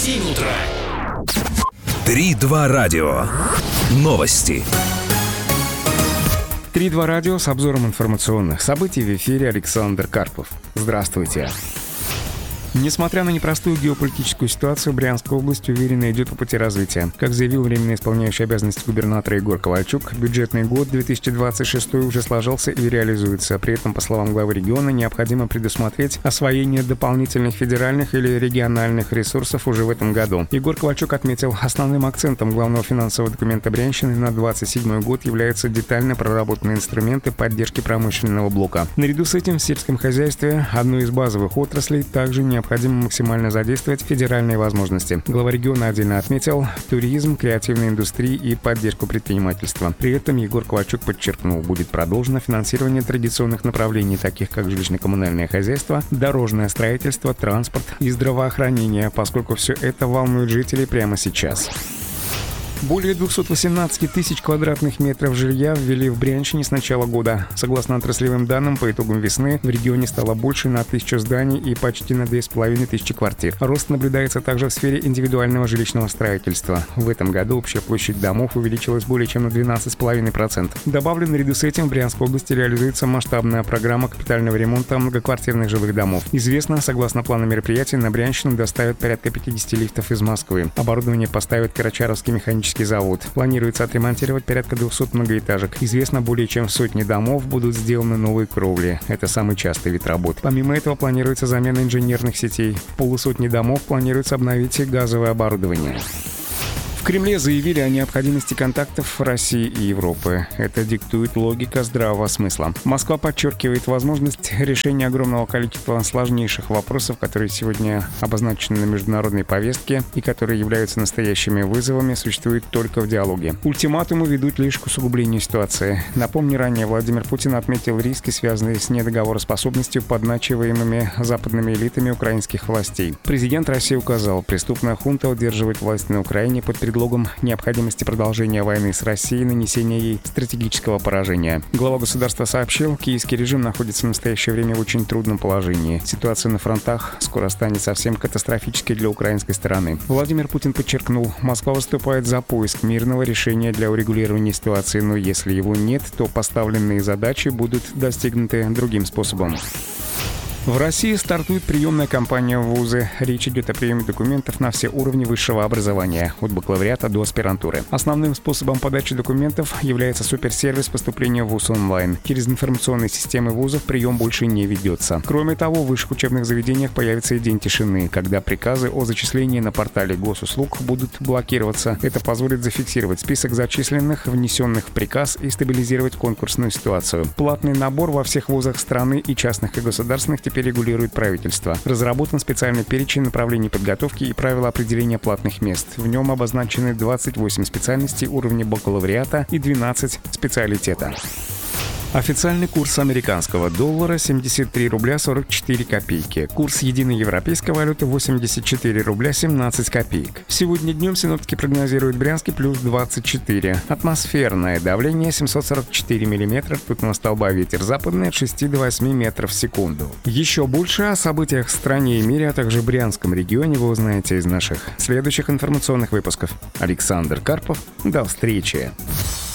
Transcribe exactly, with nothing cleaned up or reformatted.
семь утра. три-два радио. Новости. три-два радио с обзором информационных событий в эфире Александр Карпов. Здравствуйте. Несмотря на непростую геополитическую ситуацию, Брянская область уверенно идет по пути развития. Как заявил временно исполняющий обязанности губернатора Егор Ковальчук, бюджетный год две тысячи двадцать шестой уже сложился и реализуется. При этом, по словам главы региона, необходимо предусмотреть освоение дополнительных федеральных или региональных ресурсов уже в этом году. Егор Ковальчук отметил, основным акцентом главного финансового документа Брянщины на двадцать седьмой год являются детально проработанные инструменты поддержки промышленного блока. Наряду с этим в сельском хозяйстве, одной из базовых отраслей, также необходимо Необходимо максимально задействовать федеральные возможности. Глава региона отдельно отметил туризм, креативную индустрию и поддержку предпринимательства. При этом Егор Ковальчук подчеркнул, будет продолжено финансирование традиционных направлений, таких как жилищно-коммунальное хозяйство, дорожное строительство, транспорт и здравоохранение, поскольку все это волнует жителей прямо сейчас. Более двести восемнадцать тысяч квадратных метров жилья ввели в Брянщине с начала года. Согласно отраслевым данным, по итогам весны в регионе стало больше на тысячу зданий и почти на две с половиной тысячи квартир. Рост наблюдается также в сфере индивидуального жилищного строительства. В этом году общая площадь домов увеличилась более чем на двенадцать целых пять десятых процента. Добавлю, наряду с этим в Брянской области реализуется масштабная программа капитального ремонта многоквартирных жилых домов. Известно, согласно плану мероприятий, на Брянщину доставят порядка пятьдесят лифтов из Москвы. Оборудование поставят Карачаровский механический завод. Планируется отремонтировать порядка двухсот многоэтажек. Известно, более чем в сотне домов будут сделаны новые кровли. Это самый частый вид работ. Помимо этого, планируется замена инженерных сетей. В полусотни домов планируется обновить и газовое оборудование. В Кремле заявили о необходимости контактов России и Европы. Это диктует логика здравого смысла. Москва подчеркивает возможность решения огромного количества сложнейших вопросов, которые сегодня обозначены на международной повестке и которые являются настоящими вызовами, существуют только в диалоге. Ультиматумы ведут лишь к усугублению ситуации. Напомню, ранее Владимир Путин отметил риски, связанные с недоговороспособностью, подначиваемыми западными элитами украинских властей. Президент России указал, преступная хунта удерживает власть на Украине под предлогом необходимости продолжения войны с Россией и нанесения ей стратегического поражения. Глава государства сообщил, киевский режим находится в настоящее время в очень трудном положении. Ситуация на фронтах скоро станет совсем катастрофической для украинской стороны. Владимир Путин подчеркнул, Москва выступает за поиск мирного решения для урегулирования ситуации, но если его нет, то поставленные задачи будут достигнуты другим способом. В России стартует приемная кампания в вузы. Речь идет о приеме документов на все уровни высшего образования, от бакалавриата до аспирантуры. Основным способом подачи документов является суперсервис поступления в вуз онлайн. Через информационные системы вузов прием больше не ведется. Кроме того, в высших учебных заведениях появится и день тишины, когда приказы о зачислении на портале госуслуг будут блокироваться. Это позволит зафиксировать список зачисленных, внесенных в приказ и стабилизировать конкурсную ситуацию. Платный набор во всех вузах страны и частных и государственных теперь регулирует правительство. Разработан специальный перечень направлений подготовки и правила определения платных мест. В нем обозначены двадцать восемь специальностей уровня бакалавриата и двенадцать специалитета. Официальный курс американского доллара семьдесят три рубля сорок четыре копейки. Курс единой европейской валюты восемьдесят четыре рубля семнадцать копеек. Сегодня днем синоптики прогнозируют Брянске плюс двадцать четыре. Атмосферное давление семьсот сорок четыре миллиметра ртутного столба, ветер западный от шести до восьми метров в секунду. Еще больше о событиях в стране и мире, а также в Брянском регионе вы узнаете из наших следующих информационных выпусков. Александр Карпов. До встречи.